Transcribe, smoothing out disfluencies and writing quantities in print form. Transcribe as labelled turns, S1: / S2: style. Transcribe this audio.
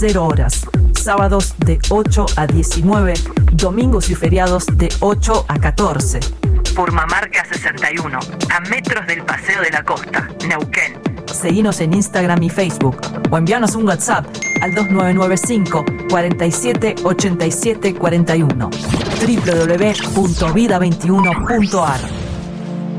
S1: 0 horas. Sábados de 8 a 19, domingos y feriados de 8 a 14.
S2: Purmamarca 61, a metros del Paseo de la Costa, Neuquén.
S1: Seguinos en Instagram y Facebook o envíanos un WhatsApp al 2995 47 87 41. www.vida21.ar